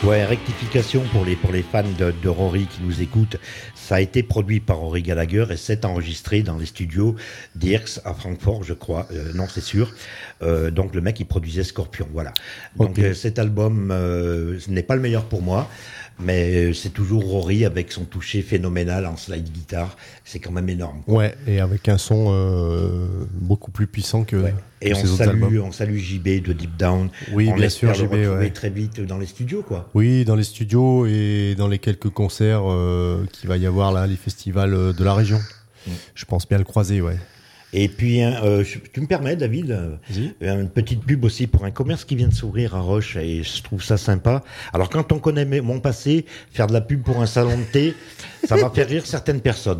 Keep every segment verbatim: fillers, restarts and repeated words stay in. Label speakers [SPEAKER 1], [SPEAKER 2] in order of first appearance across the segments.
[SPEAKER 1] Ouais, rectification pour les, pour les fans de, de Rory qui nous écoutent. Ça a été produit par Rory Gallagher et c'est enregistré dans les studios d'Ierx à Francfort, je crois. Euh, non, c'est sûr. Euh, donc le mec, il produisait Scorpion, voilà. Donc okay. euh, cet album, euh, ce n'est pas le meilleur pour moi, mais c'est toujours Rory avec son toucher phénoménal en slide guitare. C'est quand même énorme, quoi.
[SPEAKER 2] Ouais, et avec un son euh, beaucoup plus puissant que. Ouais.
[SPEAKER 1] Et
[SPEAKER 2] que
[SPEAKER 1] on
[SPEAKER 2] ses autres
[SPEAKER 1] salue,
[SPEAKER 2] albums.
[SPEAKER 1] on salue J B de Deep Down.
[SPEAKER 2] Oui,
[SPEAKER 1] on
[SPEAKER 2] bien sûr,
[SPEAKER 1] J B, le retrouver
[SPEAKER 2] ouais.
[SPEAKER 1] très vite dans les studios, quoi.
[SPEAKER 2] Oui, dans les studios et dans les quelques concerts euh, qu'il va y avoir là, les festivals de la région. Mmh. Je pense bien le croiser, ouais.
[SPEAKER 1] Et puis, euh, tu me permets, David, euh, une petite pub aussi pour un commerce qui vient de s'ouvrir à Roche et je trouve ça sympa. Alors, quand on connaît mon passé, faire de la pub pour un salon de thé, ça va faire rire certaines personnes.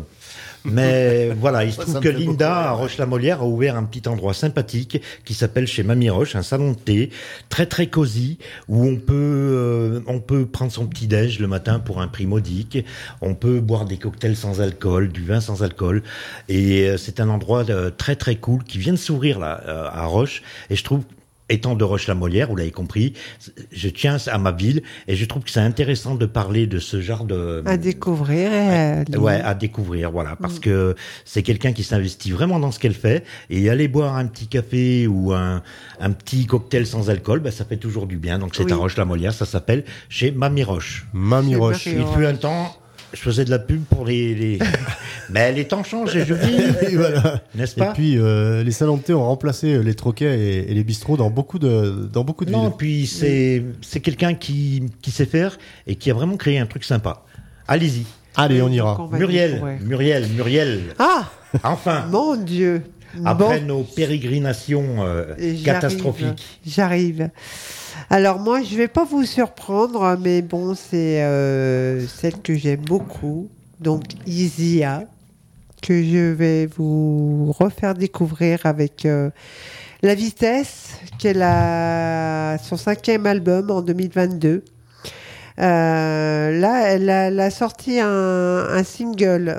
[SPEAKER 1] Mais voilà, il se trouve que Linda à Roche-la-Molière a ouvert un petit endroit sympathique qui s'appelle chez Mamie Roche, un salon de thé très très cosy où on peut euh, on peut prendre son petit déj le matin pour un prix modique, on peut boire des cocktails sans alcool, du vin sans alcool et euh, c'est un endroit euh, très très cool qui vient de s'ouvrir là euh, à Roche et je trouve étant de Roche-la-Molière, vous l'avez compris, je tiens à ma ville et je trouve que c'est intéressant de parler de ce genre de...
[SPEAKER 3] À découvrir. Euh,
[SPEAKER 1] à, ouais, à découvrir, voilà. Parce mmh. que c'est quelqu'un qui s'investit vraiment dans ce qu'elle fait et aller boire un petit café ou un, un petit cocktail sans alcool, bah, ça fait toujours du bien. Donc c'est oui. à Roche-la-Molière, ça s'appelle chez Mamie Roche.
[SPEAKER 2] Mamie Roche.
[SPEAKER 1] Il fut un temps... Je faisais de la pub pour les... les... Mais les temps changent et je vis,
[SPEAKER 2] voilà.
[SPEAKER 1] N'est-ce pas?
[SPEAKER 2] Et puis, euh, les salons de thé ont remplacé les troquets et, et les bistrots dans beaucoup de, dans beaucoup de
[SPEAKER 1] non,
[SPEAKER 2] villes.
[SPEAKER 1] Non, puis c'est, c'est quelqu'un qui, qui sait faire et qui a vraiment créé un truc sympa. Allez-y.
[SPEAKER 2] Allez, on ira.
[SPEAKER 1] On Muriel, Muriel, Muriel.
[SPEAKER 3] Ah!
[SPEAKER 1] Enfin.
[SPEAKER 3] Mon Dieu.
[SPEAKER 1] Après
[SPEAKER 3] bon.
[SPEAKER 1] nos pérégrinations euh, catastrophiques.
[SPEAKER 3] J'arrive. Alors moi, je vais pas vous surprendre, mais bon, c'est euh, celle que j'aime beaucoup. Donc Isia, que je vais vous refaire découvrir avec euh, La Vitesse, qu'elle a son cinquième album en deux mille vingt-deux. Euh, là, elle a, elle a sorti un, un single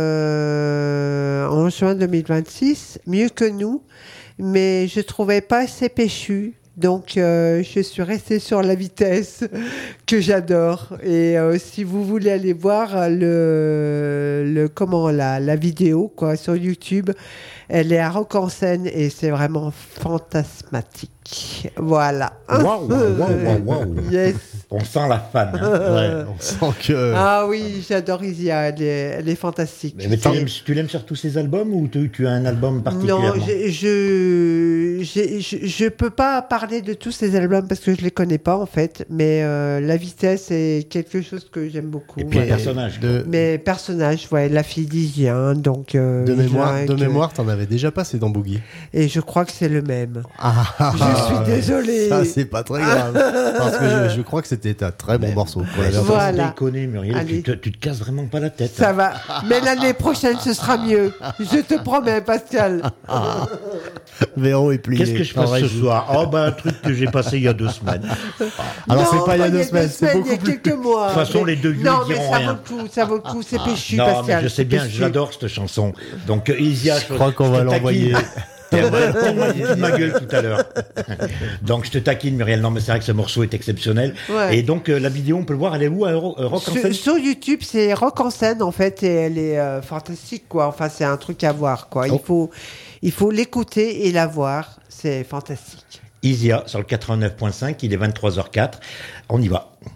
[SPEAKER 3] euh, en juin deux mille vingt-six, Mieux que nous, mais je trouvais pas assez péchu. Donc, euh, je suis restée sur La Vitesse, que j'adore. Et euh, si vous voulez aller voir le, le comment la, la vidéo quoi sur YouTube, elle est à Rock en Seine et c'est vraiment fantasmatique. Voilà.
[SPEAKER 1] Waouh, waouh, waouh, waouh.
[SPEAKER 3] Yes.
[SPEAKER 1] On sent la fan. Hein.
[SPEAKER 2] Ouais, on sent que.
[SPEAKER 3] Ah oui, j'adore Isia. Elle est, elle est fantastique.
[SPEAKER 1] Mais, mais tu, l'aimes, tu l'aimes sur tous ses albums ou tu, tu as un album particulièrement?
[SPEAKER 3] Non, je, je, je, je, je peux pas parler de tous ses albums parce que je les connais pas en fait. Mais euh, La Vitesse est quelque chose que j'aime beaucoup.
[SPEAKER 1] Et puis
[SPEAKER 3] ouais.
[SPEAKER 1] personnage.
[SPEAKER 3] De... Mais personnage, ouais, la fille d'Isia. Donc. Euh,
[SPEAKER 2] de mémoire, de
[SPEAKER 3] que...
[SPEAKER 2] mémoire, t'en avais déjà passé dans Boogie.
[SPEAKER 3] Et je crois que c'est le même.
[SPEAKER 2] Ah,
[SPEAKER 3] je suis désolée.
[SPEAKER 2] Ça, c'est pas très grave. Parce que je, je crois que c'était un très bon mais, morceau.
[SPEAKER 1] Mais
[SPEAKER 3] voilà.
[SPEAKER 1] Déconner, Muriel, tu te, tu te casses vraiment pas la tête.
[SPEAKER 3] Ça
[SPEAKER 1] hein.
[SPEAKER 3] va. Mais l'année prochaine, ce sera mieux. Je te promets, Pascal.
[SPEAKER 2] Ah. Véro est plié.
[SPEAKER 1] Qu'est-ce que je passe ce soir? Oh, bah, un truc que j'ai passé il y a deux semaines.
[SPEAKER 2] Alors,
[SPEAKER 3] non,
[SPEAKER 2] c'est pas il y a deux semaines, c'est beaucoup
[SPEAKER 3] il y a
[SPEAKER 2] plus.
[SPEAKER 3] quelques mois.
[SPEAKER 1] De toute façon,
[SPEAKER 3] mais...
[SPEAKER 1] les deux vieux
[SPEAKER 3] non,
[SPEAKER 1] diront
[SPEAKER 3] mais ça
[SPEAKER 1] rien.
[SPEAKER 3] vaut le coup, ça vaut le coup, c'est péchu,
[SPEAKER 1] non,
[SPEAKER 3] Pascal.
[SPEAKER 1] Mais je sais bien,
[SPEAKER 3] péchu.
[SPEAKER 1] j'adore cette chanson. Donc, Isia,
[SPEAKER 2] je crois qu'on va l'envoyer.
[SPEAKER 1] Tu m'as dit de ma gueule tout à l'heure. Donc je te taquine, Muriel. Non, mais c'est vrai que ce morceau est exceptionnel.
[SPEAKER 3] Ouais.
[SPEAKER 1] Et donc euh, la vidéo, on peut le voir. Elle est où? à Rock en Seine?
[SPEAKER 3] Sur, sur YouTube, c'est Rock en Seine en fait, et elle est euh, fantastique, quoi. Enfin, c'est un truc à voir, quoi.
[SPEAKER 1] Oh.
[SPEAKER 3] Il faut, il faut l'écouter et la voir. C'est fantastique.
[SPEAKER 1] Isia sur le quatre-vingt-neuf point cinq. Il est vingt-trois heures zéro quatre. On y va.